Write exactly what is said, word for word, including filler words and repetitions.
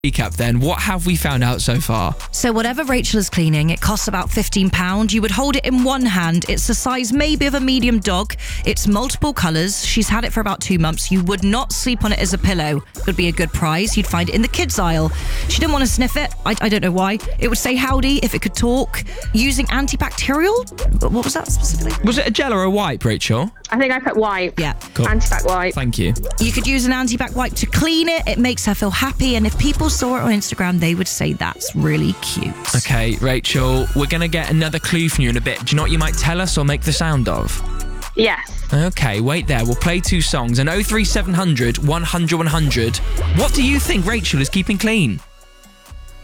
Recap then, what have we found out so far? So whatever Rachel is cleaning, it costs about fifteen pounds. You would hold it in one hand. It's the size maybe of a medium dog. It's multiple colours. She's had it for about two months. You would not sleep on it as a pillow. It would be a good prize. You'd find it in the kids' aisle. She didn't want to sniff it. I, I don't know why. It would say howdy if it could talk. Using antibacterial? What was that specifically? Was it a gel or a wipe, Rachel? I think I put wipe. Yeah. Cool. Antibac wipe. Thank you. You could use an antibac wipe to clean it. It makes her feel happy. And if people saw it on Instagram, they would say that's really cute. Okay, Rachel, we're going to get another clue from you in a bit. Do you know what you might tell us or make the sound of? Yes. Okay, wait there. We'll play two songs. And oh three seven hundred, one hundred, one hundred. What do you think Rachel is keeping clean?